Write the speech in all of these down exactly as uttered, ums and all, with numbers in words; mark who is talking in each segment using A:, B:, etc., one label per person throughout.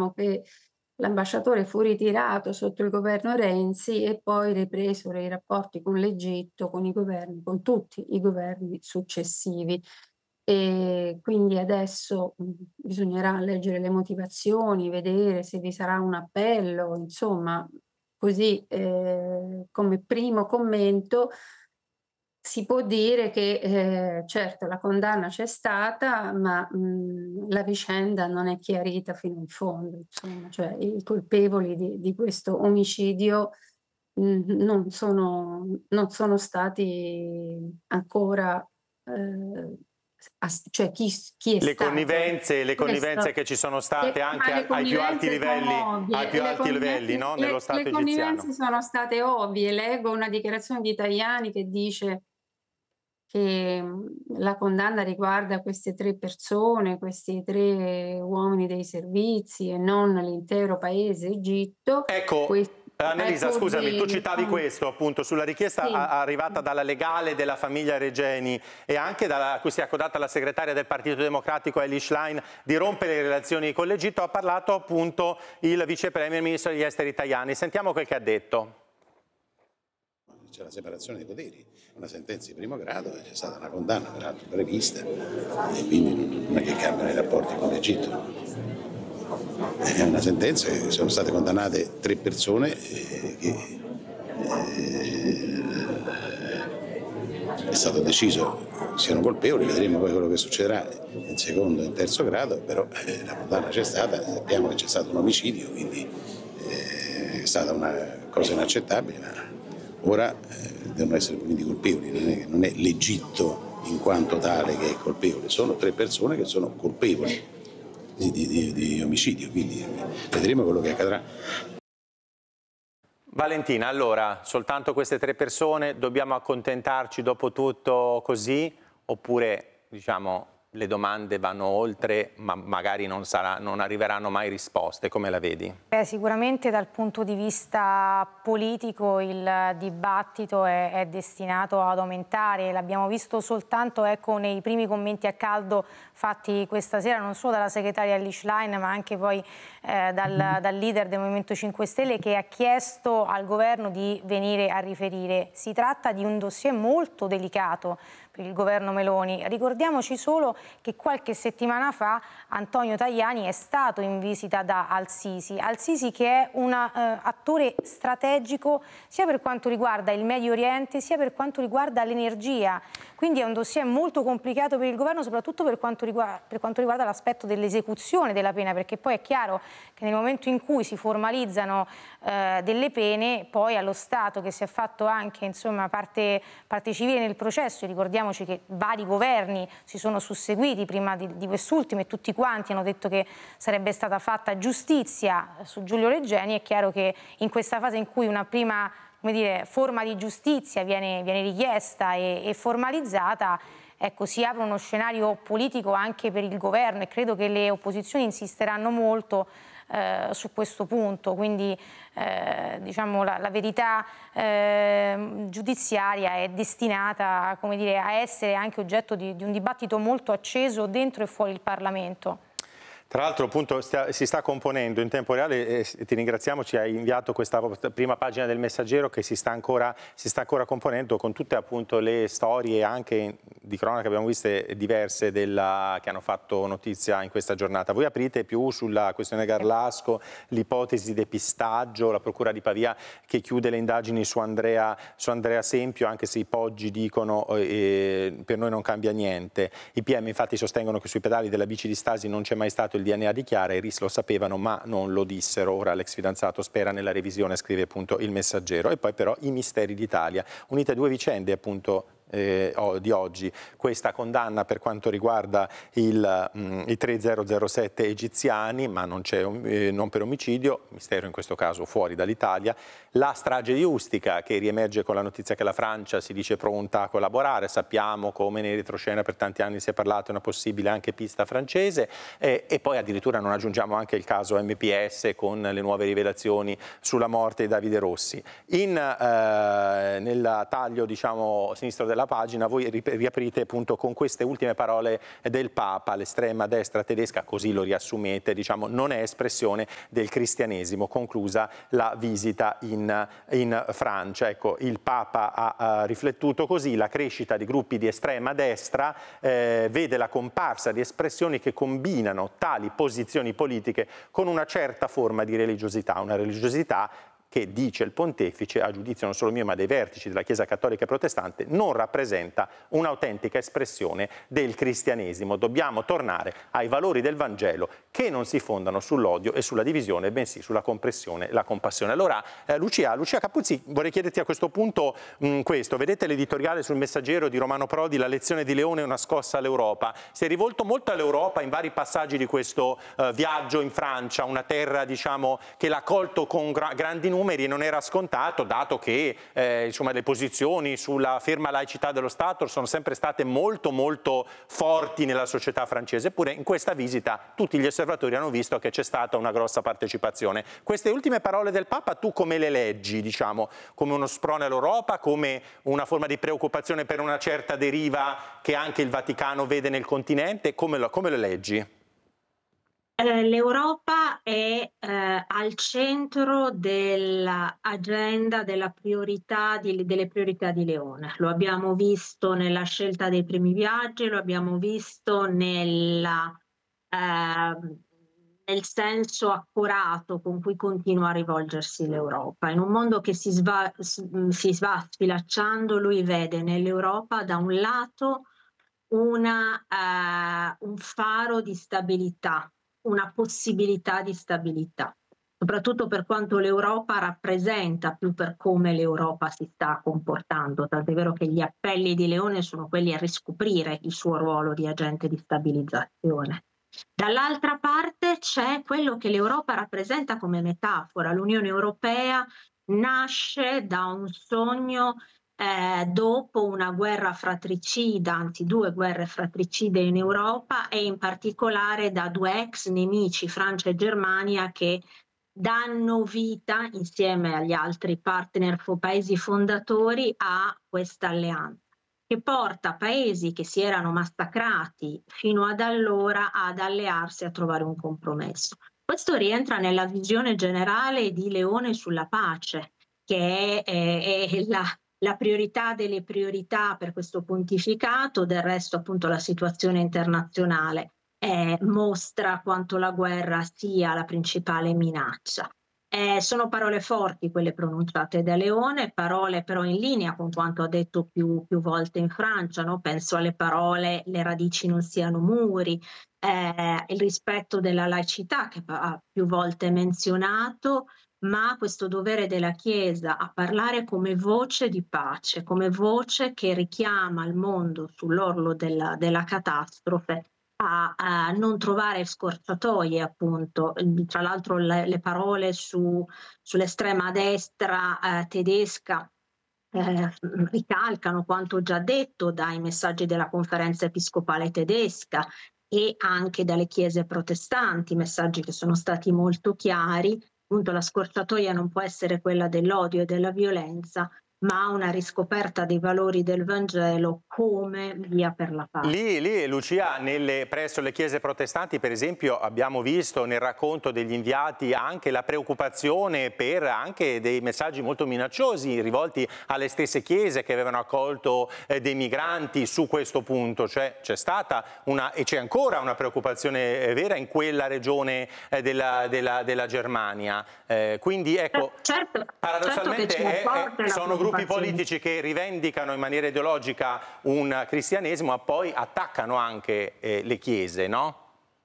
A: ricordiamo che l'ambasciatore fu ritirato sotto il governo Renzi e poi ripresero i rapporti con l'Egitto, con i governi, con tutti i governi successivi. E quindi adesso mh, bisognerà leggere le motivazioni, vedere se vi sarà un appello, insomma, così eh, come primo commento si può dire che eh, certo la condanna c'è stata, ma mh, la vicenda non è chiarita fino in fondo, insomma, cioè i colpevoli di, di questo omicidio mh, non sono, non sono stati ancora, eh, as- cioè chi, chi è
B: Le
A: stato.
B: connivenze, le connivenze
A: Questo.
B: che ci sono state
A: Le-
B: anche
A: ma le
B: a- ai più alti
A: connivenze
B: livelli,
A: sono
B: ai
A: ovvie,
B: più
A: le,
B: alti
A: connive-
B: livelli, no? Nello
A: le-
B: Stato
A: le
B: egiziano.
A: connivenze sono state ovvie. Leggo una dichiarazione di Tajani che dice che mh, la condanna riguarda queste tre persone, questi tre uomini dei servizi e non l'intero paese Egitto.
B: Ecco,
A: Questo è
B: Annelisa, scusami, tu
A: così.
B: citavi
A: Mm,
B: questo appunto sulla richiesta
A: sì.
B: a- arrivata dalla legale della famiglia Regeni e anche dalla, cui si è accodata la segretaria del Partito Democratico Elly Schlein di rompere le relazioni con l'Egitto. Ha parlato appunto il vice premier ministro degli esteri Tajani. Sentiamo quel che ha detto.
C: C'è la separazione dei poteri, una sentenza di primo grado, c'è stata una condanna peraltro prevista e quindi non è che cambiano i rapporti con l'Egitto. È una sentenza che sono state condannate tre persone eh, che eh, è stato deciso siano colpevoli, vedremo poi quello che succederà in secondo e in terzo grado, però eh, la condanna c'è stata, sappiamo che c'è stato un omicidio, quindi eh, è stata una cosa inaccettabile, ma ora eh, devono essere puniti i colpevoli, non è, non è l'Egitto in quanto tale che è colpevole, sono tre persone che sono colpevoli di, di, di, di omicidio, quindi vedremo quello che accadrà.
B: Valentina, allora, soltanto queste tre persone, dobbiamo accontentarci dopo tutto così? Oppure, diciamo, le domande vanno oltre, ma magari non, sarà, non arriveranno mai risposte? Come la vedi?
D: Beh, sicuramente dal punto di vista politico il dibattito è, è destinato ad aumentare. L'abbiamo visto soltanto ecco, nei primi commenti a caldo fatti questa sera, non solo dalla segretaria Elly Schlein, ma anche poi eh, dal, dal leader del Movimento cinque Stelle, che ha chiesto al governo di venire a riferire. Si tratta di un dossier molto delicato per il governo Meloni. Ricordiamoci solo che qualche settimana fa Antonio Tajani è stato in visita da Al-Sisi. Al-Sisi che è un uh, attore strategico sia per quanto riguarda il Medio Oriente sia per quanto riguarda l'energia. Quindi è un dossier molto complicato per il governo, soprattutto per quanto riguarda, per quanto riguarda l'aspetto dell'esecuzione della pena, perché poi è chiaro che nel momento in cui si formalizzano eh, delle pene, poi allo Stato che si è fatto anche insomma, parte, parte civile nel processo, ricordiamoci che vari governi si sono susseguiti prima di, di quest'ultimo e tutti quanti hanno detto che sarebbe stata fatta giustizia su Giulio Regeni, è chiaro che in questa fase in cui una prima come dire, forma di giustizia viene, viene richiesta e, e formalizzata, ecco, si apre uno scenario politico anche per il governo e credo che le opposizioni insisteranno molto eh, su questo punto, quindi eh, diciamo, la, la verità eh, giudiziaria è destinata come dire, a essere anche oggetto di, di un dibattito molto acceso dentro e fuori il Parlamento.
B: Tra l'altro appunto sta, si sta componendo in tempo reale, e ti ringraziamo, ci hai inviato questa prima pagina del Messaggero che si sta ancora, si sta ancora componendo con tutte appunto le storie anche di cronaca che abbiamo viste diverse della, che hanno fatto notizia in questa giornata. Voi aprite più sulla questione Garlasco, l'ipotesi di depistaggio, la Procura di Pavia che chiude le indagini su Andrea, su Andrea Sempio, anche se i Poggi dicono eh, per noi non cambia niente. I P M infatti sostengono che sui pedali della bici di Stasi non c'è mai stato il D N A di Chiara, i R I S lo sapevano ma non lo dissero, ora l'ex fidanzato spera nella revisione, scrive appunto il Messaggero. E poi però i misteri d'Italia, unite due vicende appunto Eh, di oggi, questa condanna per quanto riguarda il, mh, i tre zero zero sette egiziani, ma non, c'è, eh, non per omicidio, mistero in questo caso fuori dall'Italia, la strage di Ustica che riemerge con la notizia che la Francia si dice pronta a collaborare, sappiamo come in retroscena per tanti anni si è parlato di una possibile anche pista francese eh, e poi addirittura non aggiungiamo anche il caso M P S con le nuove rivelazioni sulla morte di Davide Rossi. In, eh, nel taglio diciamo sinistro della della pagina, voi riaprite appunto con queste ultime parole del Papa: l'estrema destra tedesca, così lo riassumete, diciamo, non è espressione del cristianesimo, conclusa la visita in, in Francia. Ecco, il Papa ha, ha riflettuto così: la crescita di gruppi di estrema destra eh, vede la comparsa di espressioni che combinano tali posizioni politiche con una certa forma di religiosità, una religiosità che, dice il pontefice, a giudizio non solo mio ma dei vertici della Chiesa cattolica e protestante, non rappresenta un'autentica espressione del cristianesimo. Dobbiamo tornare ai valori del Vangelo, che non si fondano sull'odio e sulla divisione, bensì sulla comprensione e la compassione. Allora, eh, Lucia, Lucia Capuzzi, vorrei chiederti a questo punto mh, questo. Vedete l'editoriale sul Messaggero di Romano Prodi, La lezione di Leone è una scossa all'Europa. Si è rivolto molto all'Europa in vari passaggi di questo eh, viaggio in Francia, una terra, diciamo, che l'ha accolto con gra grandi numeri e non era scontato, dato che eh, insomma, le posizioni sulla ferma laicità dello Stato sono sempre state molto molto forti nella società francese. Eppure in questa visita tutti gli osservatori hanno visto che c'è stata una grossa partecipazione. Queste ultime parole del Papa tu come le leggi? Diciamo, come uno sprone all'Europa, come una forma di preoccupazione per una certa deriva che anche il Vaticano vede nel continente? Come lo, come lo leggi?
E: L'Europa è eh, al centro dell'agenda, della priorità di, delle priorità di Leone. Lo abbiamo visto nella scelta dei primi viaggi, lo abbiamo visto nella, eh, nel senso accurato con cui continua a rivolgersi l'Europa. In un mondo che si, sva, si va sfilacciando, lui vede nell'Europa da un lato una, eh, un faro di stabilità, una possibilità di stabilità, soprattutto per quanto l'Europa rappresenta, più per come l'Europa si sta comportando, tant'è vero che gli appelli di Leone sono quelli a riscoprire il suo ruolo di agente di stabilizzazione. Dall'altra parte c'è quello che l'Europa rappresenta come metafora. L'Unione Europea nasce da un sogno Eh, dopo una guerra fratricida, anzi due guerre fratricide in Europa, e in particolare da due ex nemici, Francia e Germania, che danno vita insieme agli altri partner paesi fondatori a questa alleanza, che porta paesi che si erano massacrati fino ad allora ad allearsi, a trovare un compromesso. Questo rientra nella visione generale di Leone sulla pace, che è, è, è la la priorità delle priorità per questo pontificato. Del resto, appunto, la situazione internazionale eh, mostra quanto la guerra sia la principale minaccia. Eh, sono parole forti quelle pronunciate da Leone, parole però in linea con quanto ha detto più, più volte in Francia, no? Penso alle parole "le radici non siano muri", eh, il rispetto della laicità che ha più volte menzionato, ma questo dovere della Chiesa a parlare come voce di pace, come voce che richiama il mondo sull'orlo della, della catastrofe a, a non trovare scorciatoie, appunto. Tra l'altro le, le parole su, sull'estrema destra eh, tedesca eh, ricalcano quanto già detto dai messaggi della Conferenza Episcopale tedesca e anche dalle chiese protestanti, messaggi che sono stati molto chiari. Appunto, la scorciatoia non può essere quella dell'odio e della violenza, ma una riscoperta dei valori del Vangelo come via per la pace.
B: Lì, lì Lucia, nelle, presso le chiese protestanti, per esempio, abbiamo visto nel racconto degli inviati anche la preoccupazione per anche dei messaggi molto minacciosi rivolti alle stesse chiese che avevano accolto eh, dei migranti su questo punto. Cioè c'è stata una, e c'è ancora una preoccupazione eh, vera in quella regione eh, della, della, della Germania. Eh, quindi ecco,
E: certo,
B: paradossalmente
E: certo
B: è, è, sono gruppi politici che rivendicano in maniera ideologica un cristianesimo, ma poi attaccano anche eh, le chiese, no?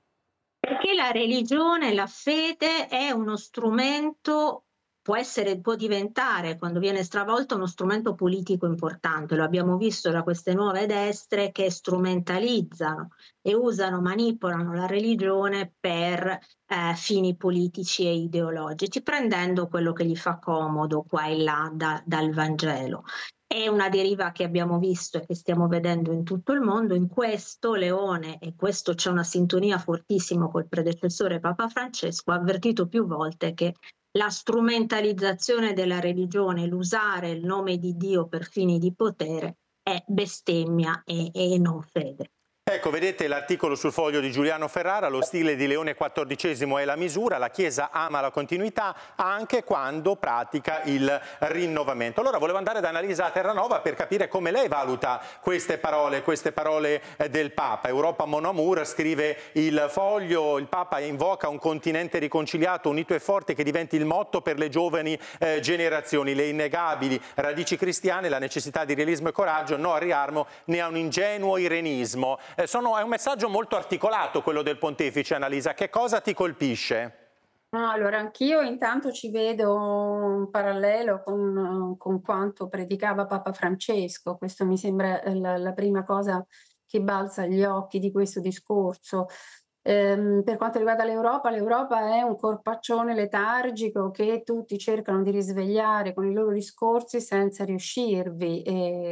E: Perché la religione, la fede è uno strumento, può essere, può diventare, quando viene stravolto, uno strumento politico importante. Lo abbiamo visto da queste nuove destre che strumentalizzano e usano, manipolano la religione per eh, fini politici e ideologici, prendendo quello che gli fa comodo qua e là da, dal Vangelo. È una deriva che abbiamo visto e che stiamo vedendo in tutto il mondo. In questo Leone, e questo c'è una sintonia fortissima col predecessore Papa Francesco, ha avvertito più volte che la strumentalizzazione della religione, l'usare il nome di Dio per fini di potere, è bestemmia e, e non fede.
B: Ecco, vedete l'articolo sul Foglio di Giuliano Ferrara, lo stile di Leone quattordicesimo è la misura, la Chiesa ama la continuità anche quando pratica il rinnovamento. Allora volevo andare da Annalisa Terranova per capire come lei valuta queste parole, queste parole del Papa. Europa mon amour, scrive il Foglio, il Papa invoca un continente riconciliato, unito e forte che diventi il motto per le giovani eh, generazioni, le innegabili radici cristiane, la necessità di realismo e coraggio, no al riarmo né a un ingenuo irenismo. Eh, sono, è un messaggio molto articolato quello del pontefice, Annalisa. Che cosa ti colpisce?
A: No, allora anch'io intanto ci vedo un parallelo con, con quanto predicava Papa Francesco. Questo mi sembra la, la prima cosa che balza agli occhi di questo discorso. Ehm, per quanto riguarda l'Europa, l'Europa è un corpaccione letargico che tutti cercano di risvegliare con i loro discorsi senza riuscirvi.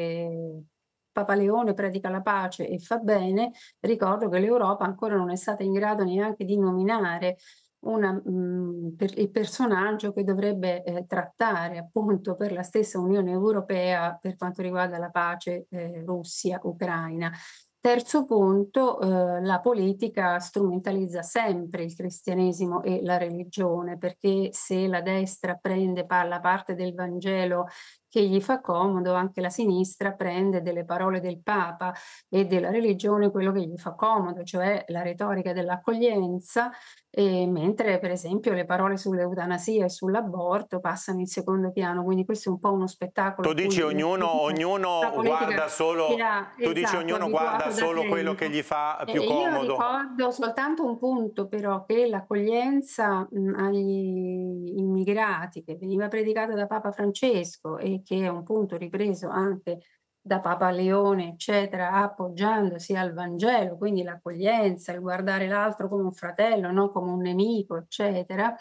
A: E Papa Leone predica la pace e fa bene. Ricordo che l'Europa ancora non è stata in grado neanche di nominare una, mh, per il personaggio che dovrebbe eh, trattare appunto per la stessa Unione Europea per quanto riguarda la pace eh, Russia-Ucraina. Terzo punto, eh, la politica strumentalizza sempre il cristianesimo e la religione, perché se la destra prende la parte del Vangelo che gli fa comodo, anche la sinistra prende delle parole del Papa e della religione quello che gli fa comodo, cioè la retorica dell'accoglienza, e mentre per esempio le parole sull'eutanasia e sull'aborto passano in secondo piano, quindi questo è un po' uno spettacolo.
B: Tu dici ognuno, ognuno guarda solo,
A: ha,
B: tu dici
A: esatto,
B: ognuno guarda solo quello che gli fa più
A: e
B: comodo.
A: Io ricordo soltanto un punto però, che l'accoglienza mh, agli immigrati che veniva predicata da Papa Francesco e che è un punto ripreso anche da Papa Leone, eccetera, appoggiandosi al Vangelo, quindi l'accoglienza, il guardare l'altro come un fratello, non come un nemico, eccetera.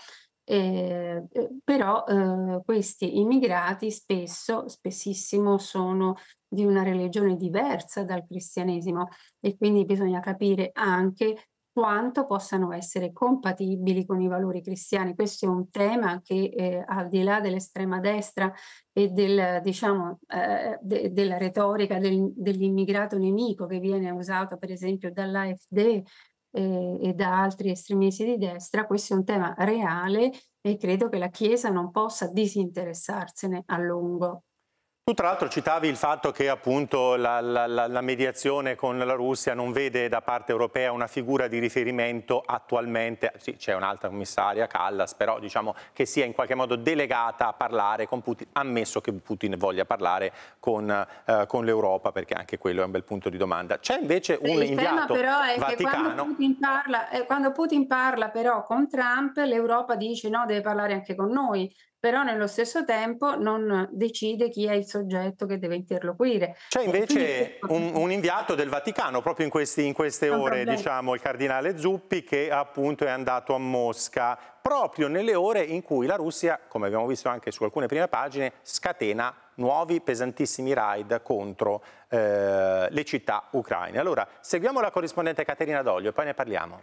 A: Eh, eh, però eh, questi immigrati spesso, spessissimo, sono di una religione diversa dal cristianesimo e quindi bisogna capire anche quanto possano essere compatibili con i valori cristiani. Questo è un tema che eh, al di là dell'estrema destra e del, diciamo, eh, de, della retorica del, dell'immigrato nemico che viene usato per esempio dall'A F D eh, e da altri estremisti di destra, questo è un tema reale e credo che la Chiesa non possa disinteressarsene a lungo.
B: Tu tra l'altro citavi il fatto che appunto la, la, la mediazione con la Russia non vede da parte europea una figura di riferimento attualmente, sì c'è un'altra commissaria, Callas, però diciamo che sia in qualche modo delegata a parlare con Putin, ammesso che Putin voglia parlare con, eh, con l'Europa, perché anche quello è un bel punto di domanda. C'è invece un
A: il
B: inviato
A: tema però è
B: Vaticano...
A: Che quando Putin parla, eh, quando Putin parla però con Trump, l'Europa dice no, deve parlare anche con noi. Però nello stesso tempo non decide chi è il soggetto che deve interloquire.
B: C'è invece un, un inviato del Vaticano proprio in, questi, in queste ore, diciamo, il cardinale Zuppi, che appunto è andato a Mosca proprio nelle ore in cui la Russia, come abbiamo visto anche su alcune prime pagine, scatena nuovi pesantissimi raid contro eh, le città ucraine. Allora, seguiamo la corrispondente Caterina Doglio e poi ne parliamo.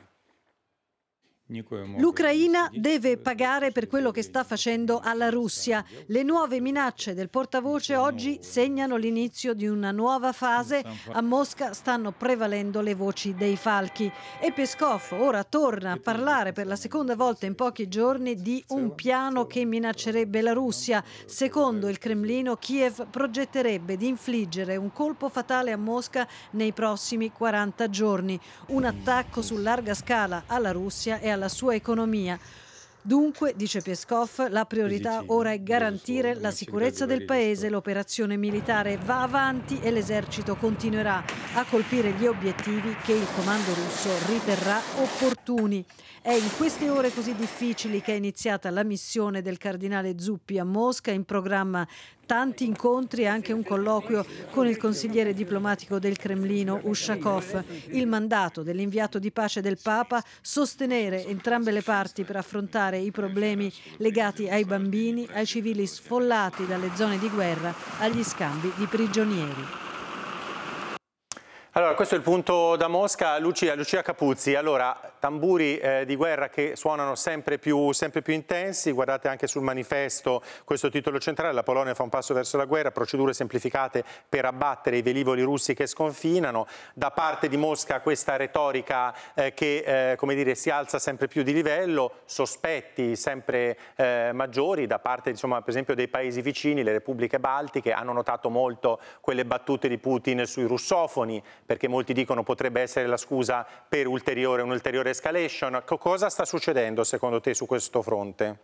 F: L'Ucraina deve pagare per quello che sta facendo alla Russia. Le nuove minacce del portavoce oggi segnano l'inizio di una nuova fase. A Mosca stanno prevalendo le voci dei falchi. E Peskov ora torna a parlare per la seconda volta in pochi giorni di un piano che minaccerebbe la Russia. Secondo il Cremlino, Kiev progetterebbe di infliggere un colpo fatale a Mosca nei prossimi quaranta giorni. Un attacco su larga scala alla Russia e alla sua economia. Dunque, dice Peskov, la priorità ora è garantire la sicurezza del paese, l'operazione militare va avanti e l'esercito continuerà a colpire gli obiettivi che il comando russo riterrà opportuni. È in queste ore così difficili che è iniziata la missione del cardinale Zuppi a Mosca, in programma tanti incontri e anche un colloquio con il consigliere diplomatico del Cremlino, Ushakov. Il mandato dell'inviato di pace del Papa: sostenere entrambe le parti per affrontare i problemi legati ai bambini, ai civili sfollati dalle zone di guerra, agli scambi di prigionieri.
B: Allora, questo è il punto da Mosca. Lucia, Lucia Capuzzi, allora, tamburi eh, di guerra che suonano sempre più, sempre più intensi, guardate anche sul manifesto questo titolo centrale: la Polonia fa un passo verso la guerra, procedure semplificate per abbattere i velivoli russi che sconfinano. Da parte di Mosca questa retorica eh, che eh, come dire, si alza sempre più di livello, sospetti sempre eh, maggiori da parte, insomma, per esempio dei paesi vicini. Le repubbliche baltiche hanno notato molto quelle battute di Putin sui russofoni, perché molti dicono potrebbe essere la scusa per ulteriore, un'ulteriore escalation. Cosa sta succedendo secondo te su questo fronte?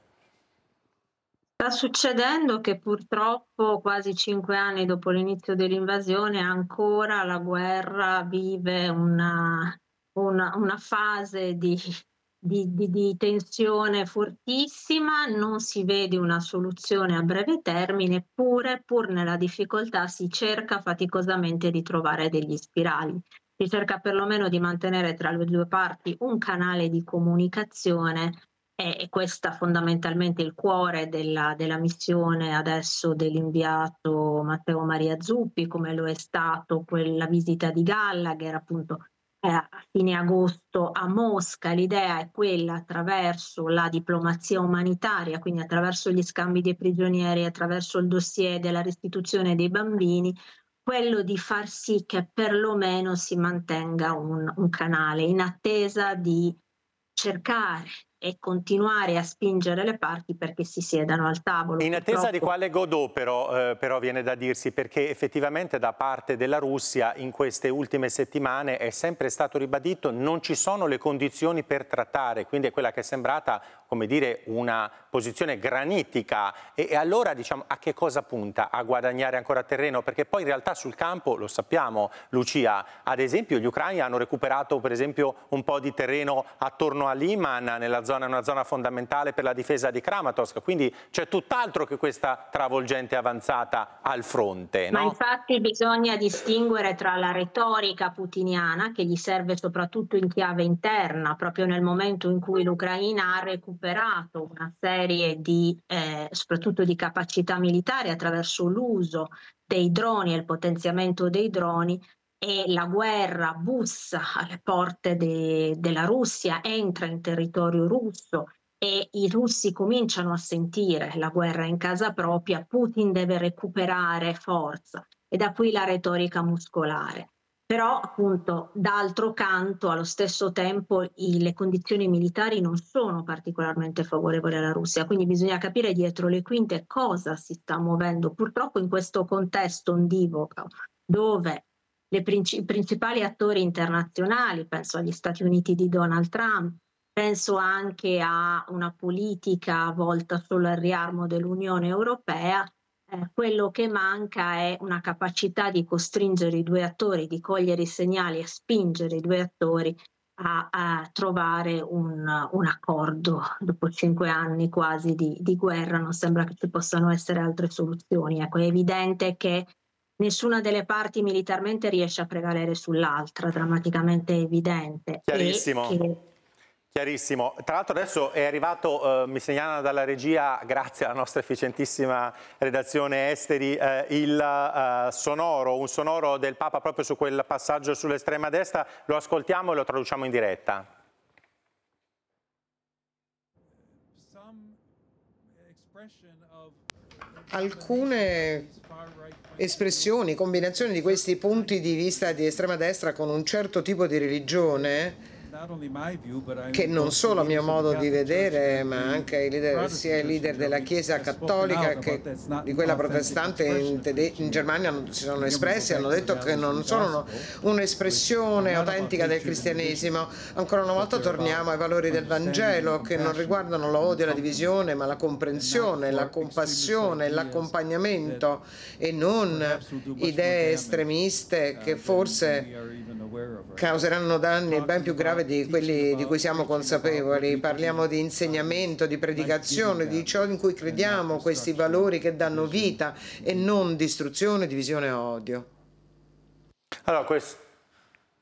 E: Sta succedendo che purtroppo quasi cinque anni dopo l'inizio dell'invasione ancora la guerra vive una, una, una fase di, di, di, di tensione fortissima, non si vede una soluzione a breve termine, pure pur nella difficoltà si cerca faticosamente di trovare degli spiragli. Si cerca perlomeno di mantenere tra le due parti un canale di comunicazione, e questo è fondamentalmente il cuore della, della missione adesso dell'inviato Matteo Maria Zuppi, come lo è stato quella visita di Gallagher appunto eh, a fine agosto a Mosca. L'idea è quella, attraverso la diplomazia umanitaria, quindi attraverso gli scambi dei prigionieri, attraverso il dossier della restituzione dei bambini, quello di far sì che perlomeno si mantenga un, un canale in attesa di cercare e continuare a spingere le parti perché si siedano al tavolo.
B: In attesa
E: Purtroppo...
B: di quale Godot però, eh, però viene da dirsi, perché effettivamente da parte della Russia in queste ultime settimane è sempre stato ribadito non ci sono le condizioni per trattare, quindi è quella che è sembrata, come dire, una posizione granitica. E, e allora diciamo a che cosa punta? A guadagnare ancora terreno? Perché poi in realtà sul campo, lo sappiamo Lucia, ad esempio gli ucraini hanno recuperato per esempio un po' di terreno attorno a Liman, nella zona, una zona fondamentale per la difesa di Kramatorsk, quindi c'è tutt'altro che questa travolgente avanzata al fronte, no?
E: Ma infatti bisogna distinguere tra la retorica putiniana, che gli serve soprattutto in chiave interna, proprio nel momento in cui l'Ucraina ha recuperato una serie di, eh, soprattutto di capacità militari attraverso l'uso dei droni e il potenziamento dei droni, e la guerra bussa alle porte de, della Russia, entra in territorio russo e i russi cominciano a sentire la guerra in casa propria. Putin deve recuperare forza e da qui la retorica muscolare. Però appunto d'altro canto allo stesso tempo i, le condizioni militari non sono particolarmente favorevoli alla Russia, quindi bisogna capire dietro le quinte cosa si sta muovendo. Purtroppo in questo contesto ondivoco dove le princi- i principali attori internazionali, penso agli Stati Uniti di Donald Trump, penso anche a una politica volta solo al riarmo dell'Unione Europea, eh, quello che manca è una capacità di costringere i due attori, di cogliere i segnali e spingere i due attori a, a trovare un, un accordo. Dopo cinque anni quasi di, di guerra non sembra che ci possano essere altre soluzioni. Ecco, è evidente che nessuna delle parti militarmente riesce a prevalere sull'altra, drammaticamente evidente.
B: Chiarissimo.
E: E che...
B: Chiarissimo. Tra l'altro adesso è arrivato, eh, mi segnalano dalla regia, grazie alla nostra efficientissima redazione esteri, eh, il eh, sonoro, un sonoro del Papa proprio su quel passaggio sull'estrema destra. Lo ascoltiamo e lo traduciamo in diretta.
G: Alcune espressioni, combinazioni di questi punti di vista di estrema destra con un certo tipo di religione, che non solo a mio modo di vedere, ma anche i leader, sia i leader della Chiesa cattolica che di quella protestante in, in Germania si sono espressi, hanno detto che non sono un'espressione autentica del cristianesimo. Ancora una volta torniamo ai valori del Vangelo, che non riguardano l'odio e la divisione, ma la comprensione, la compassione, l'accompagnamento, e non idee estremiste che forse causeranno danni ben più gravi di quelli di cui siamo consapevoli. Parliamo di insegnamento, di predicazione, di ciò in cui crediamo, questi valori che danno vita e non distruzione, divisione e odio.
B: Allora, questo...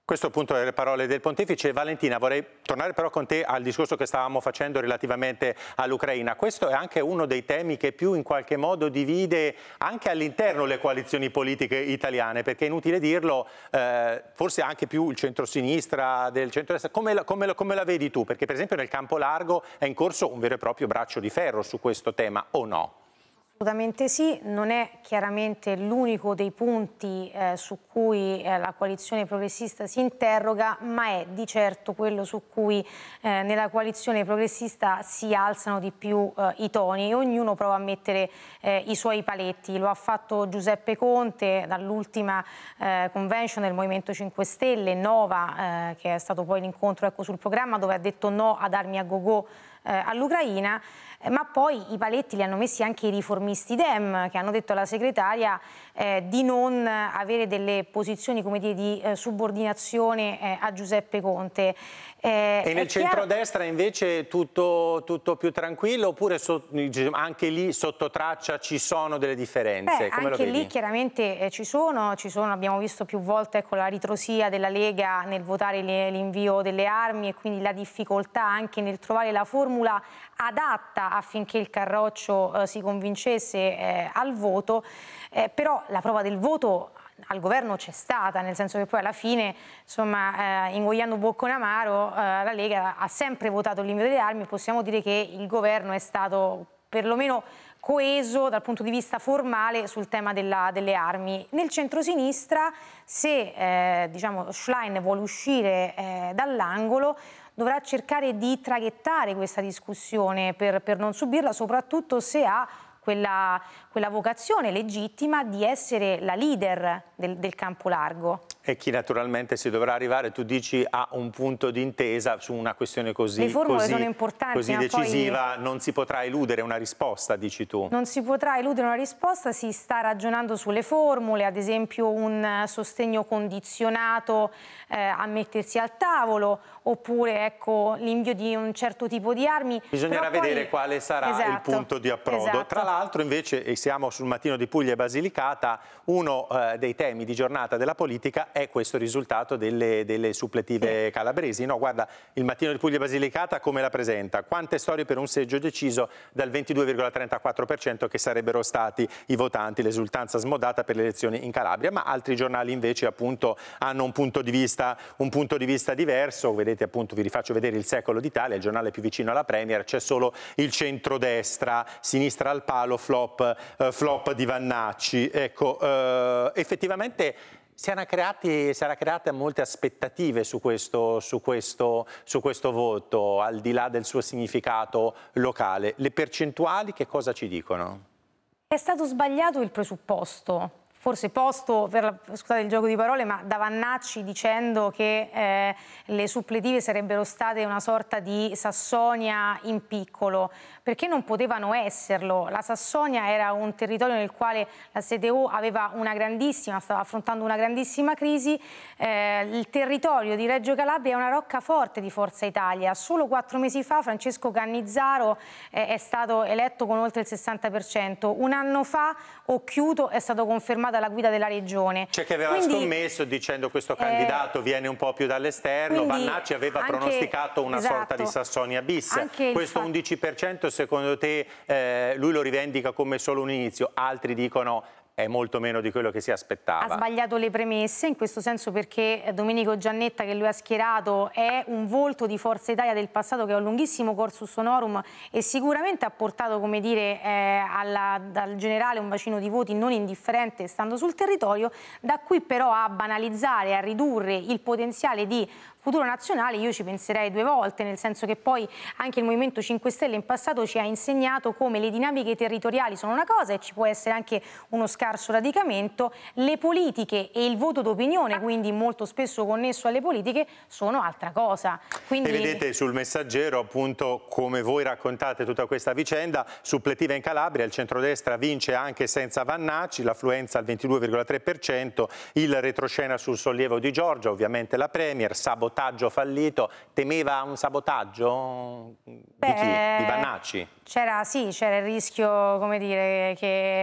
B: Questo appunto è le parole del Pontefice. Valentina, vorrei tornare però con te al discorso che stavamo facendo relativamente all'Ucraina. Questo è anche uno dei temi che più in qualche modo divide anche all'interno le coalizioni politiche italiane, perché è inutile dirlo, eh, forse anche più il centrosinistra del centrodestra. Come la, come, la, come la vedi tu? Perché per esempio nel campo largo è in corso un vero e proprio braccio di ferro su questo tema, o no?
D: Assolutamente sì, non è chiaramente l'unico dei punti eh, su cui eh, la coalizione progressista si interroga, ma è di certo quello su cui eh, nella coalizione progressista si alzano di più eh, i toni e ognuno prova a mettere eh, i suoi paletti. Lo ha fatto Giuseppe Conte dall'ultima eh, convention del Movimento cinque Stelle, Nova, eh, che è stato poi l'incontro ecco, sul programma, dove ha detto no ad armi a go-go eh, all'Ucraina. Ma poi i paletti li hanno messi anche i riformisti Dem, che hanno detto alla segretaria eh, di non avere delle posizioni come dire, di eh, subordinazione eh, a Giuseppe Conte.
B: Eh, e nel centrodestra invece tutto, tutto più tranquillo, oppure so, anche lì sotto traccia ci sono delle differenze?
D: Beh,
B: Come
D: anche
B: lo vedi?
D: Lì chiaramente eh, ci, sono, ci sono, abbiamo visto più volte ecco, la ritrosia della Lega nel votare l'invio delle armi e quindi la difficoltà anche nel trovare la formula adatta affinché il Carroccio eh, si convincesse eh, al voto, eh, però la prova del voto al governo c'è stata, nel senso che poi alla fine, insomma, eh, ingoiando boccone amaro, eh, la Lega ha sempre votato l'invio delle armi e possiamo dire che il governo è stato perlomeno coeso dal punto di vista formale sul tema della, delle armi. Nel centrosinistra, se eh, diciamo, Schlein vuole uscire eh, dall'angolo, dovrà cercare di traghettare questa discussione per, per non subirla, soprattutto se ha quella, quella vocazione legittima di essere la leader del, del campo largo.
B: E chi naturalmente si dovrà arrivare, tu dici, a un punto di intesa su una questione così,
D: Le formule
B: così,
D: sono importanti,
B: così
D: ma
B: decisiva,
D: poi
B: non si potrà eludere una risposta, dici tu?
D: Non si potrà eludere una risposta, si sta ragionando sulle formule, ad esempio un sostegno condizionato eh, a mettersi al tavolo, oppure ecco, l'invio di un certo tipo di armi.
B: Bisognerà
D: Però
B: vedere
D: poi...
B: quale sarà
D: esatto,
B: il punto di approdo.
D: Esatto.
B: Tra l'altro invece, e siamo sul Mattino di Puglia e Basilicata, uno eh, dei temi di giornata della politica è questo risultato delle, delle suppletive sì. calabresi. No, guarda, il Mattino di Puglia e Basilicata come la presenta? Quante storie per un seggio deciso dal ventidue virgola trentaquattro per cento che sarebbero stati i votanti, l'esultanza smodata per le elezioni in Calabria, ma altri giornali invece appunto hanno un punto di vista, un punto di vista diverso. Vedete appunto, vi rifaccio vedere Il Secolo d'Italia, il giornale più vicino alla Premier, c'è solo il centrodestra, sinistra al palo, flop, eh, flop di Vannacci. Ecco, eh, effettivamente si erano creati, si erano create molte aspettative su questo, su, questo, su questo voto, al di là del suo significato locale. Le percentuali che cosa ci dicono?
D: È stato sbagliato il presupposto, forse posto, per la, scusate il gioco di parole, ma da Vannacci dicendo che eh, le suppletive sarebbero state una sorta di Sassonia in piccolo, perché non potevano esserlo. La Sassonia era un territorio nel quale la C D U aveva una grandissima, stava affrontando una grandissima crisi. Eh, il territorio di Reggio Calabria è una roccaforte di Forza Italia. Solo quattro mesi fa Francesco Cannizzaro eh, è stato eletto con oltre il sessanta per cento. Un anno fa Occhiuto è stato confermato alla guida della regione.
B: C'è chi aveva quindi, scommesso dicendo questo candidato eh, viene un po' più dall'esterno. Vannacci aveva anche, pronosticato una esatto, sorta di Sassonia bis. Questo undici per cento secondo te eh, lui lo rivendica come solo un inizio? Altri dicono è molto meno di quello che si aspettava.
D: Ha sbagliato le premesse, in questo senso, perché Domenico Giannetta, che lui ha schierato, è un volto di Forza Italia del passato che ha un lunghissimo cursus honorum e sicuramente ha portato, come dire, eh, alla, dal generale un bacino di voti non indifferente stando sul territorio, da qui però a banalizzare, a ridurre il potenziale di futuro nazionale io ci penserei due volte, nel senso che poi anche il Movimento cinque Stelle in passato ci ha insegnato come le dinamiche territoriali sono una cosa e ci può essere anche uno scarso radicamento, le politiche e il voto d'opinione, quindi molto spesso connesso alle politiche, sono altra cosa. Quindi...
B: E vedete sul Messaggero appunto come voi raccontate tutta questa vicenda, suppletiva in Calabria, il centrodestra vince anche senza Vannacci, l'affluenza al ventidue virgola tre per cento, il retroscena sul sollievo di Giorgia, ovviamente la Premier, sabotaggio fallito. Temeva un sabotaggio di
D: Beh,
B: chi? Di Vannacci?
D: C'era sì, c'era il rischio, come dire, che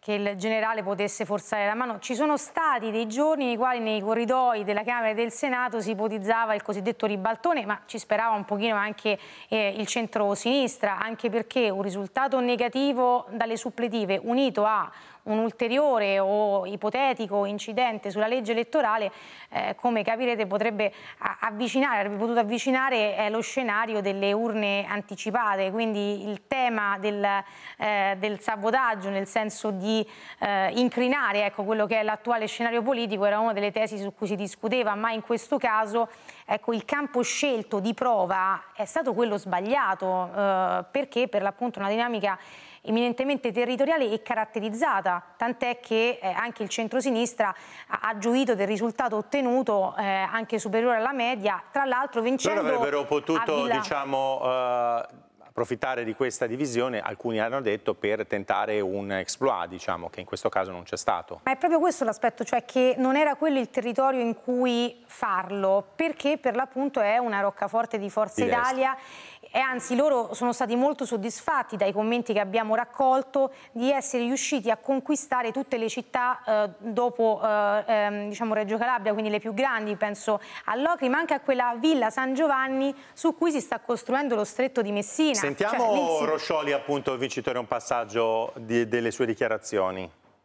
D: che il generale potesse forzare la mano. Ci sono stati dei giorni nei quali nei corridoi della Camera e del Senato si ipotizzava il cosiddetto ribaltone, ma ci sperava un pochino anche eh, il centro-sinistra, anche perché un risultato negativo dalle suppletive unito a un ulteriore o ipotetico incidente sulla legge elettorale, eh, come capirete potrebbe avvicinare, avrebbe potuto avvicinare eh, lo scenario delle urne anticipate, quindi il tema del, eh, del sabotaggio, nel senso di eh, incrinare ecco, quello che è l'attuale scenario politico, era una delle tesi su cui si discuteva, ma in questo caso ecco, il campo scelto di prova è stato quello sbagliato, eh, perché per l'appunto una dinamica eminentemente territoriale e caratterizzata, tant'è che eh, anche il centrosinistra ha, ha gioito del risultato ottenuto eh, anche superiore alla media, tra l'altro vincendo.
B: Loro avrebbero potuto,
D: Villa...
B: diciamo, uh, approfittare di questa divisione, alcuni hanno detto, per tentare un exploit, diciamo, che in questo caso non c'è stato.
D: Ma è proprio questo l'aspetto, cioè che non era quello il territorio in cui farlo, perché per l'appunto è una roccaforte di Forza Italia. E anzi loro sono stati molto soddisfatti dai commenti che abbiamo raccolto di essere riusciti a conquistare tutte le città eh, dopo eh, eh, diciamo Reggio Calabria, quindi le più grandi, penso a Locri, ma anche a quella Villa San Giovanni su cui si sta costruendo lo stretto di Messina.
B: Sentiamo
D: cioè, si...
B: Roscioli, appunto, vincitore, un passaggio di, delle sue dichiarazioni.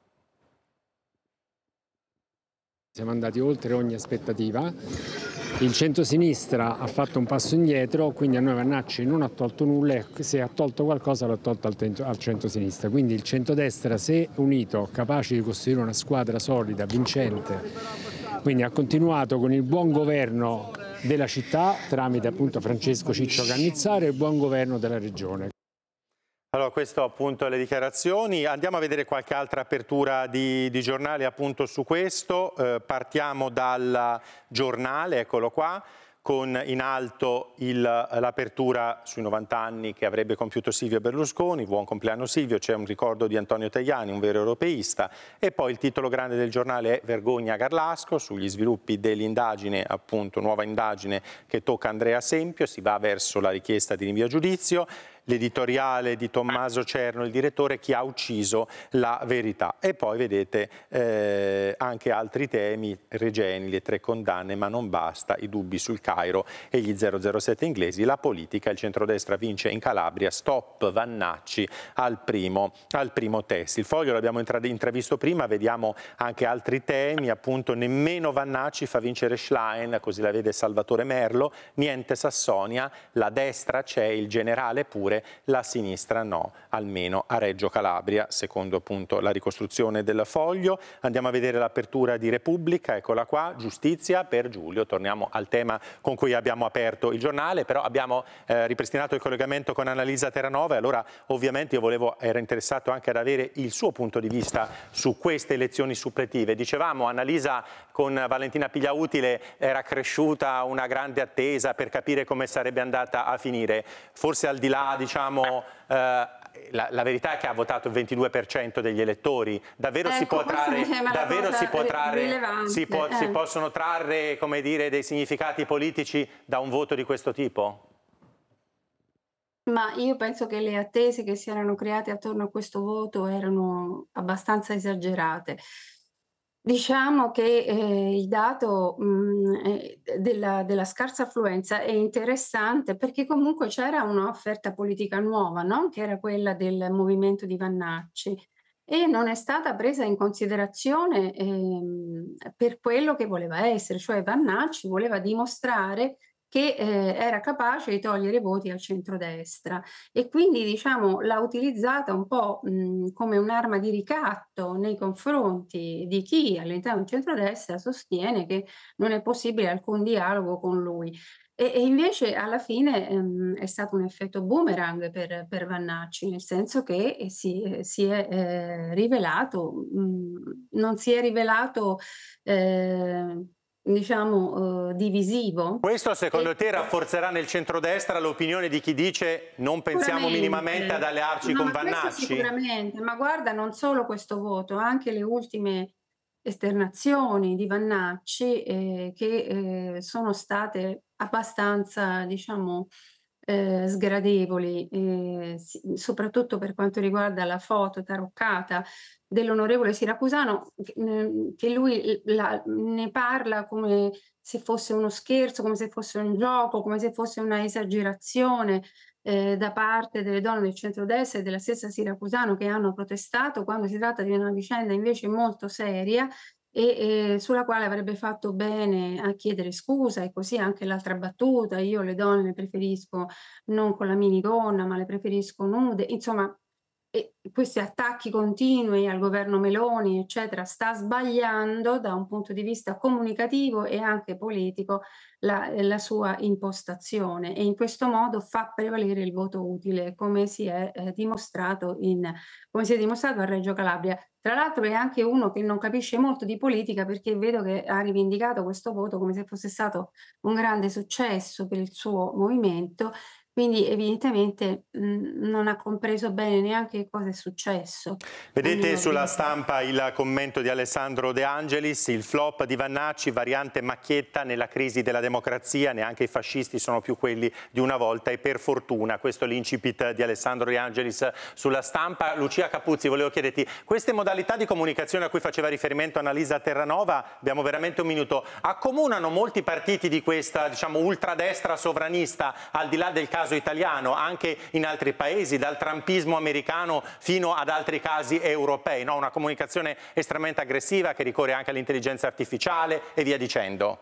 H: Siamo andati oltre ogni aspettativa. Il centrosinistra ha fatto un passo indietro, quindi a noi Vannacci non ha tolto nulla e se ha tolto qualcosa l'ha tolto al centrosinistra. Quindi il centrodestra, se unito, capace di costruire una squadra solida, vincente, quindi ha continuato con il buon governo della città tramite appunto Francesco Ciccio Cannizzaro e il buon governo della regione.
B: Allora, questo appunto le dichiarazioni. Andiamo a vedere qualche altra apertura di, di giornale appunto su questo. Eh, partiamo dal giornale, eccolo qua, con in alto l'apertura sui novanta anni che avrebbe compiuto Silvio Berlusconi. Buon compleanno Silvio, c'è un ricordo di Antonio Tajani, un vero europeista. E poi il titolo grande del giornale è Vergogna Garlasco, sugli sviluppi dell'indagine, appunto nuova indagine che tocca Andrea Sempio, si va verso la richiesta di rinvio a giudizio. L'editoriale di Tommaso Cerno, il direttore, chi ha ucciso la verità. E poi vedete eh, anche altri temi, Regeni, le tre condanne, ma non basta, i dubbi sul Cairo e gli zero zero sette inglesi, la politica, il centrodestra vince in Calabria, stop Vannacci al primo, al primo test. Il Foglio l'abbiamo intravisto prima, vediamo anche altri temi, appunto nemmeno Vannacci fa vincere Schlein, così la vede Salvatore Merlo, niente Sassonia, la destra c'è, il generale pure, la sinistra no, almeno a Reggio Calabria, secondo appunto la ricostruzione del Foglio. Andiamo a vedere l'apertura di Repubblica, eccola qua, giustizia per Giulio. Torniamo al tema con cui abbiamo aperto il giornale, però abbiamo eh, ripristinato il collegamento con Annalisa Terranova e allora ovviamente io volevo, ero interessato anche ad avere il suo punto di vista su queste elezioni suppletive. Dicevamo, Annalisa, con Valentina Pigliautile era cresciuta una grande attesa per capire come sarebbe andata a finire, forse al di là di Diciamo, eh, la, la verità è che ha votato il ventidue per cento degli elettori. Davvero
A: ecco,
B: si può trarre, davvero si può trarre, si, può,
A: eh.
B: si possono trarre, come dire, dei significati politici da un voto di questo tipo?
A: Ma io penso che le attese che si erano create attorno a questo voto erano abbastanza esagerate. Diciamo che eh, il dato mh, eh, della, della scarsa affluenza è interessante perché comunque c'era un'offerta politica nuova, no? Che era quella del movimento di Vannacci e non è stata presa in considerazione ehm, per quello che voleva essere, cioè Vannacci voleva dimostrare che eh, era capace di togliere voti al centrodestra e quindi diciamo l'ha utilizzata un po' mh, come un'arma di ricatto nei confronti di chi all'interno del centrodestra sostiene che non è possibile alcun dialogo con lui. E, e invece alla fine ehm, è stato un effetto boomerang per, per Vannacci, nel senso che si, si è eh, rivelato, mh, non si è rivelato eh, diciamo, eh, divisivo.
B: Questo secondo
A: e,
B: te rafforzerà nel centrodestra l'opinione di chi dice non pensiamo minimamente ad allearci
A: no,
B: con
A: ma
B: Vannacci?
A: Sicuramente, ma guarda non solo questo voto, anche le ultime esternazioni di Vannacci eh, che eh, sono state abbastanza, diciamo, eh, sgradevoli, eh, si- soprattutto per quanto riguarda la foto taroccata dell'onorevole Siracusano, che, mm, che lui la- ne parla come se fosse uno scherzo, come se fosse un gioco, come se fosse una esagerazione eh, da parte delle donne del centrodestra e della stessa Siracusano che hanno protestato, quando si tratta di una vicenda invece molto seria e eh, sulla quale avrebbe fatto bene a chiedere scusa. E così anche l'altra battuta: io le donne le preferisco non con la minigonna, ma le preferisco nude. Insomma, e questi attacchi continui al governo Meloni, eccetera, sta sbagliando da un punto di vista comunicativo e anche politico la, la sua impostazione, e in questo modo fa prevalere il voto utile, come si è eh, dimostrato in, come si è dimostrato a Reggio Calabria. Tra l'altro è anche uno che non capisce molto di politica, perché vedo che ha rivendicato questo voto come se fosse stato un grande successo per il suo movimento. Quindi evidentemente mh, non ha compreso bene neanche cosa è successo.
B: Vedete sulla stampa il commento di Alessandro De Angelis: il flop di Vannacci, variante macchietta nella crisi della democrazia, neanche i fascisti sono più quelli di una volta e per fortuna. Questo è l'incipit di Alessandro De Angelis sulla stampa. Lucia Capuzzi, volevo chiederti, queste modalità di comunicazione a cui faceva riferimento Annalisa Terranova, abbiamo veramente un minuto, accomunano molti partiti di questa, diciamo, ultradestra sovranista, al di là del caso italiano, anche in altri paesi, dal trumpismo americano fino ad altri casi europei, no? Una comunicazione estremamente aggressiva che ricorre anche all'intelligenza artificiale e via dicendo.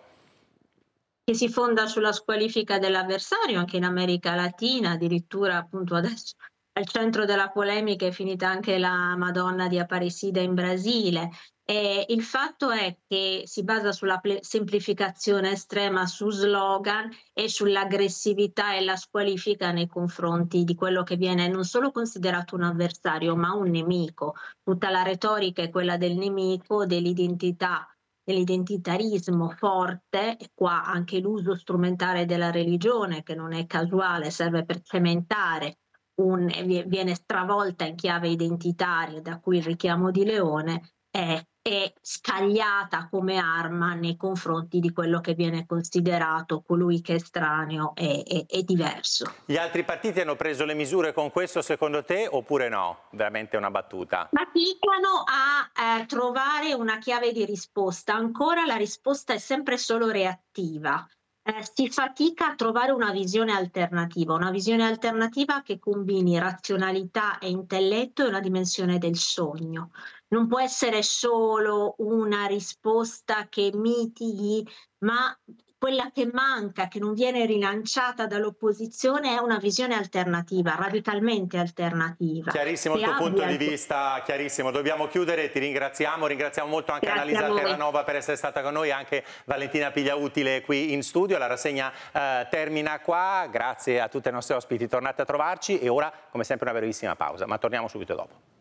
E: Che si fonda sulla squalifica dell'avversario anche in America Latina, addirittura appunto adesso al centro della polemica è finita anche la Madonna di Aparecida in Brasile. E il fatto è che si basa sulla semplificazione estrema, su slogan e sull'aggressività e la squalifica nei confronti di quello che viene non solo considerato un avversario, ma un nemico. Tutta la retorica è quella del nemico, dell'identità, dell'identitarismo forte, e qua anche l'uso strumentale della religione, che non è casuale, serve per cementare, un, viene stravolta in chiave identitaria, da cui il richiamo di Leone, è, è scagliata come arma nei confronti di quello che viene considerato colui che è estraneo e, e, e diverso.
B: Gli altri partiti hanno preso le misure con questo, secondo te, oppure no? Veramente una battuta.
E: Faticano a eh, trovare una chiave di risposta. Ancora la risposta è sempre solo reattiva. Eh, si fatica a trovare una visione alternativa, una visione alternativa che combini razionalità e intelletto e una dimensione del sogno. Non può essere solo una risposta che mitighi, ma quella che manca, che non viene rilanciata dall'opposizione, è una visione alternativa, radicalmente alternativa.
B: Chiarissimo il tuo
E: abbia...
B: punto di vista, chiarissimo. Dobbiamo chiudere, ti ringraziamo, ringraziamo molto anche
E: Grazie
B: Annalisa Terranova per essere stata con noi, anche Valentina Pigliautile qui in studio. La rassegna eh, termina qua, grazie a tutti i nostri ospiti, tornate a trovarci e ora come sempre una brevissima pausa, ma torniamo subito dopo.